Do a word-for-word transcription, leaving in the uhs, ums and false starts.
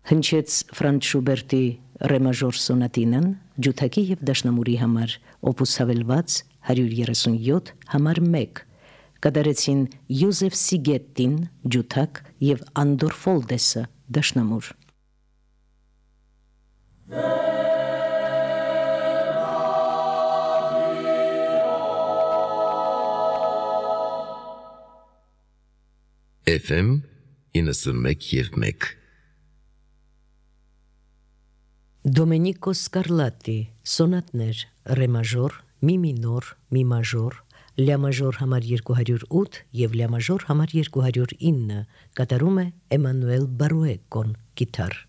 Հնչեց Ֆրանց Շուբերտի ռե մաժոր սոնատինն ջութակի եւ դաշնամուրի համար օպուս հավելված հարյուր երեսունյոթ համար մեկ կատարեցին Յոզեֆ Սիգետտին ջութակ եւ Անդոր Ֆոլդեսը դաշնամուր Էֆ էմ իննսունմեկ եւ մեկ Դոմենիկո Սկարլատի սոնատներ ռե մաժոր, մի մինոր, մի մաժոր, լյա մաժոր համար երկու հարյուր ութ եւ լյա մաժոր համար երկու հարյուր ինը կատարում է Էմանուել Բարուեկոն գիտար